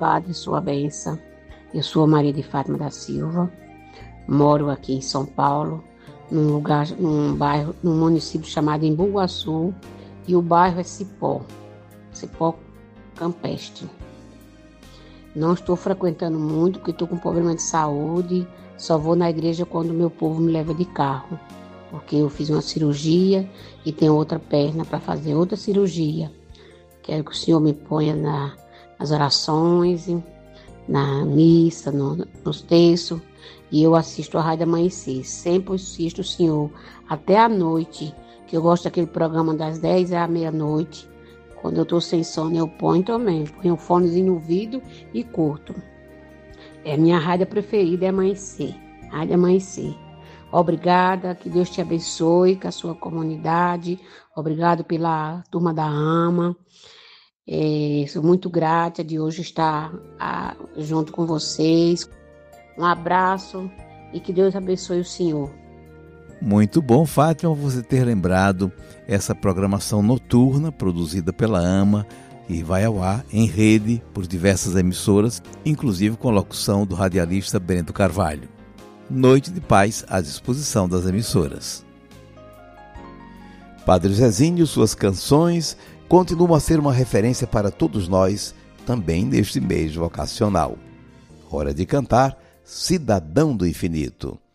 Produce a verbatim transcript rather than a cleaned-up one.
Padre, sua bênção. Eu sou Maria de Fátima da Silva, moro aqui em São Paulo, num lugar, num bairro, num município chamado Embu-Guaçu, e o bairro é Cipó, Cipó Campestre. Não estou frequentando muito, porque estou com problema de saúde, só vou na igreja quando o meu povo me leva de carro, porque eu fiz uma cirurgia e tenho outra perna para fazer outra cirurgia. Quero que o Senhor me ponha na, nas orações, na missa, no, nos textos, e eu assisto a Rádio Amanhecer. Sempre assisto o Senhor até a noite, que eu gosto daquele programa das dez à meia-noite. Quando eu estou sem sono, eu ponho também. Ponho um fonezinho no ouvido e curto. É a minha rádio preferida, é Amanhecer. Rádio Amanhecer. Obrigada, que Deus te abençoe, com a sua comunidade. Obrigado pela turma da AMA. É, sou muito grata de hoje estar a, junto com vocês. Um abraço e que Deus abençoe o Senhor. Muito bom, Fátima, você ter lembrado essa programação noturna produzida pela AMA, que vai ao ar em rede por diversas emissoras, inclusive com a locução do radialista Bento Carvalho. Noite de Paz à disposição das emissoras. Padre Zezinho, suas canções continuam a ser uma referência para todos nós, também neste mês vocacional. Hora de cantar Cidadão do Infinito.